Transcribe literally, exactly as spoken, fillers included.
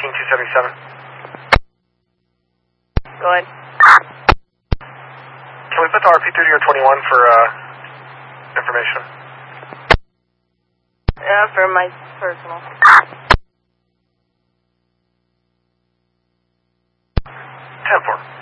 thirteen two seventy-seven. Go ahead. Can we put the R P through to your twenty-one for uh, information? Yeah, for my personal. ten four.